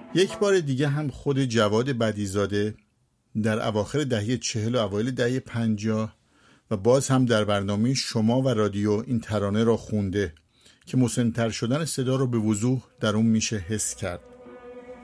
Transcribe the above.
یک بار دیگه هم خود جواد بدیع‌زاده در اواخر دهه 40 و اوایل دهه 50 و باز هم در برنامه شما و رادیو این ترانه را خونده که مسن‌تر شدن صدا رو به وضوح در اون میشه حس کرد.